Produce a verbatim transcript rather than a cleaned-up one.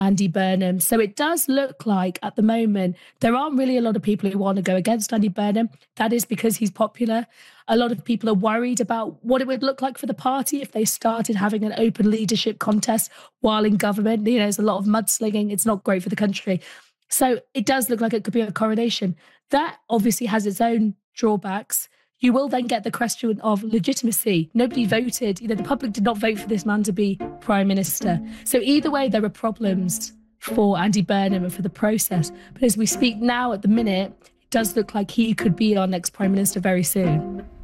Andy Burnham. So it does look like at the moment, there aren't really a lot of people who want to go against Andy Burnham. That is because he's popular. A lot of people are worried about what it would look like for the party if they started having an open leadership contest while in government. You know, there's a lot of mudslinging. It's not great for the country. So it does look like it could be a coronation. That obviously has its own drawbacks. You will then get the question of legitimacy. Nobody voted. You know, the public did not vote for this man to be prime minister. So either way, there are problems for Andy Burnham and for the process. But as we speak now at the minute, it does look like he could be our next prime minister very soon.